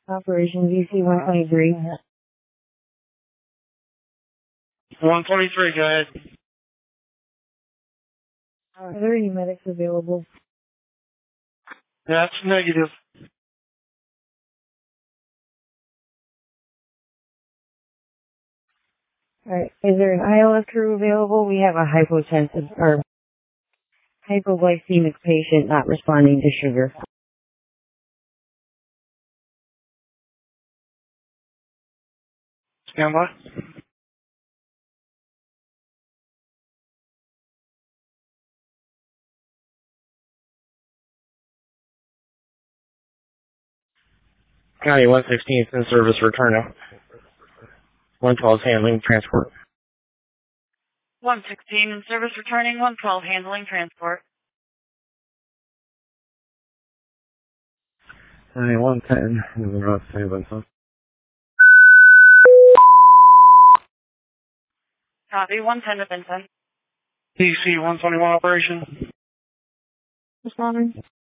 Operation VC 123. 123, go ahead. Are there any medics available? That's negative. Alright, is there an ILS crew available? We have a hypotensive or hypoglycemic patient not responding to sugar. Stand by. County 116th in service, returning. 112 is handling transport. 116 in service, returning. 112 handling transport. County 110 moving around St. Vincent. Copy, 110 to Vincent. DC 121 operation. Responding.